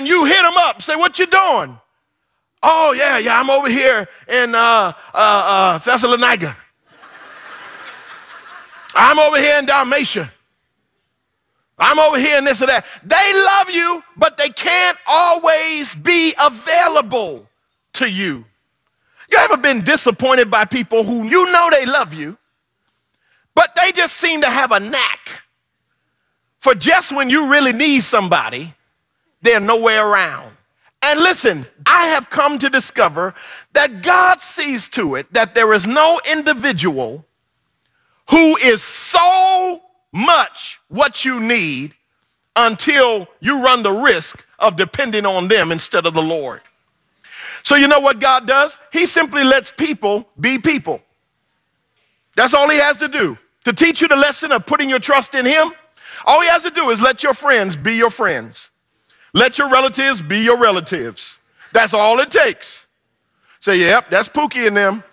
and you hit them up, say, what you doing? Oh, yeah, I'm over here in Thessalonica. I'm over here in Dalmatia. I'm over here in this or that. They love you, but they can't always be available to you. You ever been disappointed by people who you know they love you, but they just seem to have a knack for just when you really need somebody, they're nowhere around. And listen, I have come to discover that God sees to it that there is no individual who is so much what you need until you run the risk of depending on them instead of the Lord. So you know what God does? He simply lets people be people. That's all he has to do. To teach you the lesson of putting your trust in him, all he has to do is let your friends be your friends. Let your relatives be your relatives. That's all it takes. Say, yep, that's Pookie in them.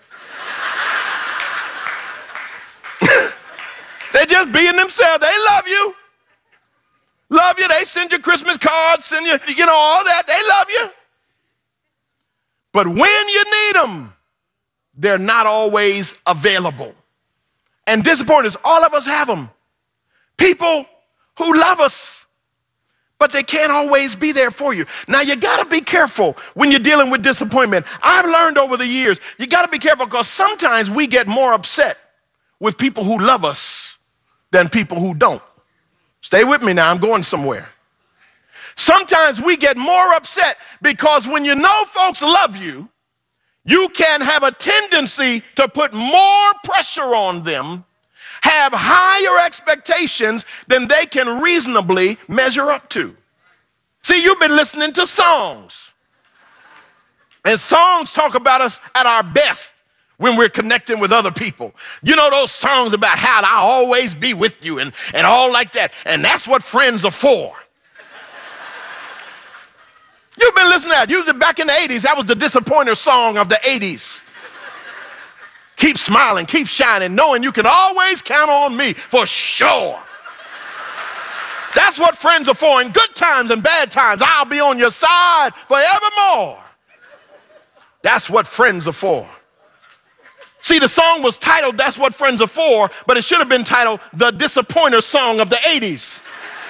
They just being themselves. They love you. Love you. They send you Christmas cards, send you, all that. They love you. But when you need them, they're not always available. And disappointers, all of us have them. People who love us, but they can't always be there for you. Now, you got to be careful when you're dealing with disappointment. I've learned over the years, you got to be careful because sometimes we get more upset with people who love us than people who don't. Stay with me now, I'm going somewhere. Sometimes we get more upset because when you know folks love you, you can have a tendency to put more pressure on them, have higher expectations than they can reasonably measure up to. See, you've been listening to songs, and songs talk about us at our best when we're connecting with other people. You know those songs about how I'll always be with you and all like that. And that's what friends are for. You've been listening to that. Back in the 80s, that was the disappointer song of the 80s. Keep smiling, keep shining, knowing you can always count on me for sure. That's what friends are for. In good times and bad times, I'll be on your side forevermore. That's what friends are for. See, the song was titled, That's What Friends Are For, but it should have been titled, The Disappointer Song of the 80s.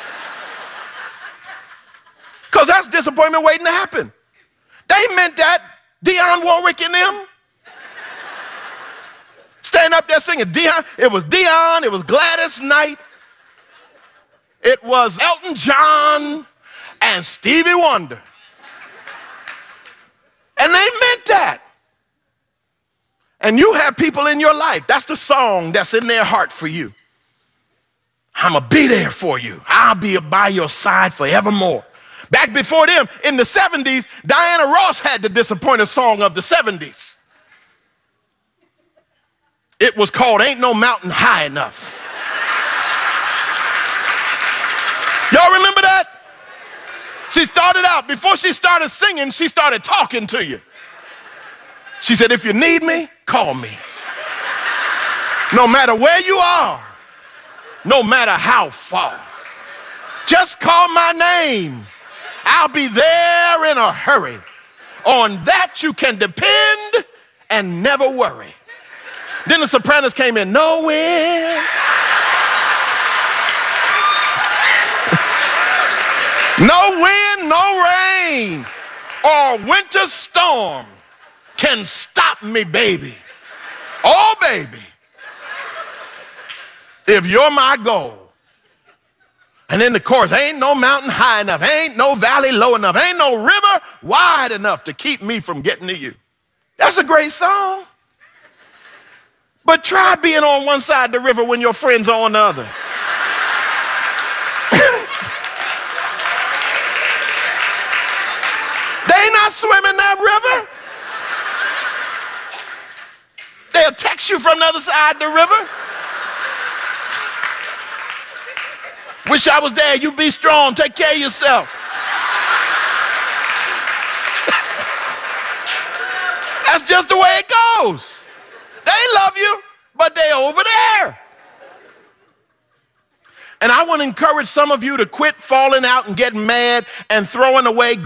Because that's disappointment waiting to happen. They meant that. Dionne Warwick and them. Standing up there singing Dionne. It was Dionne, it was Gladys Knight. It was Elton John and Stevie Wonder. And they meant that. And you have people in your life, that's the song that's in their heart for you. I'm going to be there for you. I'll be by your side forevermore. Back before them, in the 70s, Diana Ross had the disappointed song of the 70s. It was called Ain't No Mountain High Enough. Y'all remember that? She started out, before she started singing, she started talking to you. She said, if you need me, call me. No matter where you are, no matter how far, just call my name. I'll be there in a hurry. On that you can depend and never worry. Then the Sopranos came in, no wind, no wind, no rain, or winter storm can stop me, baby. Oh, baby. If you're my goal. And then the chorus, ain't no mountain high enough, ain't no valley low enough, ain't no river wide enough to keep me from getting to you. That's a great song. But try being on one side of the river when your friends are on the other. They not swimming that river. They'll text you from the other side of the river. Wish I was there. You be strong. Take care of yourself. That's just the way it goes. They love you, but they're over there. And I want to encourage some of you to quit falling out and getting mad and throwing away